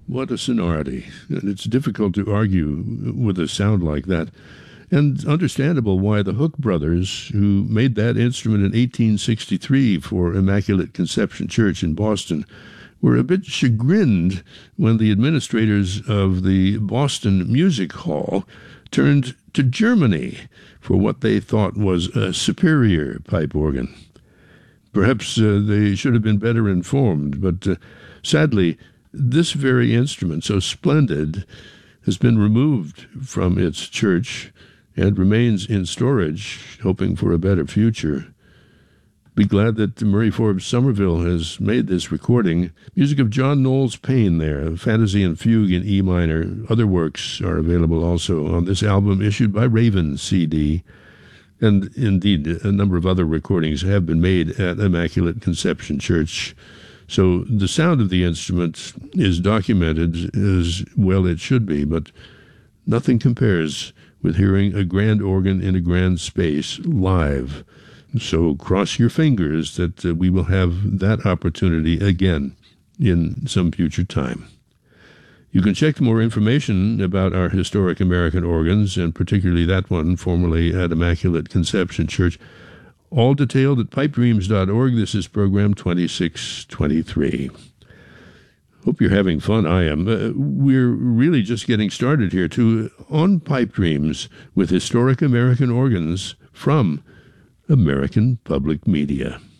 What a sonority. And it's difficult to argue with a sound like that. And understandable why the Hook brothers, who made that instrument in 1863 for Immaculate Conception Church in Boston, were a bit chagrined when the administrators of the Boston Music Hall turned to Germany for what they thought was a superior pipe organ. Perhaps they should have been better informed, but sadly, this very instrument, so splendid, has been removed from its church and remains in storage, hoping for a better future. Be glad that Murray Forbes Somerville has made this recording. Music of John Knowles Paine there, Fantasy and Fugue in E minor. Other works are available also on this album issued by Raven CD. And indeed, a number of other recordings have been made at Immaculate Conception Church. So the sound of the instrument is documented as well it should be, but nothing compares with hearing a grand organ in a grand space live. So cross your fingers that we will have that opportunity again in some future time. You can check more information about our historic American organs, and particularly that one formerly at Immaculate Conception Church, all detailed at pipedreams.org. This is program 2623. Hope you're having fun. I am. We're really just getting started here, too, on Pipe Dreams with historic American organs from American Public Media.